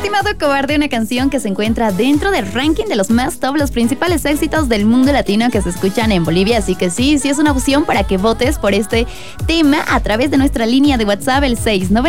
estimado cobarde, una canción que se encuentra dentro del ranking de los más top, los principales éxitos del mundo latino que se escuchan en Bolivia. Así que sí es una opción para que votes por este tema a través de nuestra línea de WhatsApp, el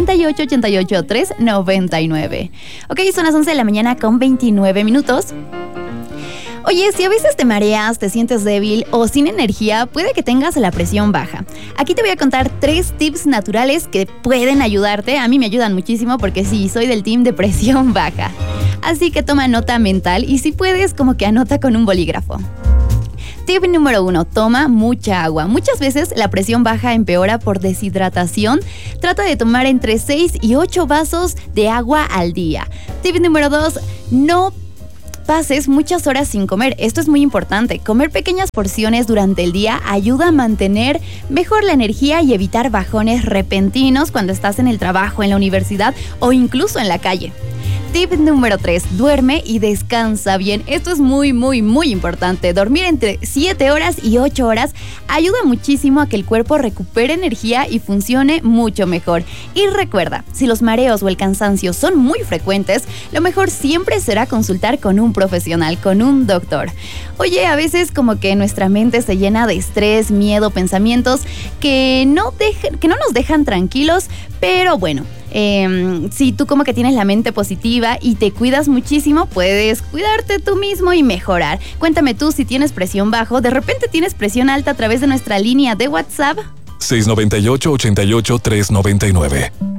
698-88-399. Ok, son las 11 de la mañana con 29 minutos. Oye, si a veces te mareas, te sientes débil o sin energía, puede que tengas la presión baja. Aquí te voy a contar 3 tips naturales que pueden ayudarte. A mí me ayudan muchísimo porque sí, soy del team de presión baja. Así que toma nota mental y si puedes, como que anota con un bolígrafo. Tip número 1, toma mucha agua. Muchas veces la presión baja empeora por deshidratación. Trata de tomar entre 6 y 8 vasos de agua al día. Tip número 2, no pases muchas horas sin comer. Esto es muy importante. Comer pequeñas porciones durante el día ayuda a mantener mejor la energía y evitar bajones repentinos cuando estás en el trabajo, en la universidad o incluso en la calle. Tip número 3, duerme y descansa bien. Esto es muy importante. Dormir entre 7 horas y 8 horas ayuda muchísimo a que el cuerpo recupere energía y funcione mucho mejor. Y recuerda, si los mareos o el cansancio son muy frecuentes, lo mejor siempre será consultar con un profesional, con un doctor. Oye, a veces como que nuestra mente se llena de estrés, miedo, pensamientos que no nos dejan tranquilos, pero bueno, si tú como que tienes la mente positiva y te cuidas muchísimo, puedes cuidarte tú mismo y mejorar. Cuéntame tú si tienes presión bajo, de repente tienes presión alta a través de nuestra línea de WhatsApp. 698-88-399.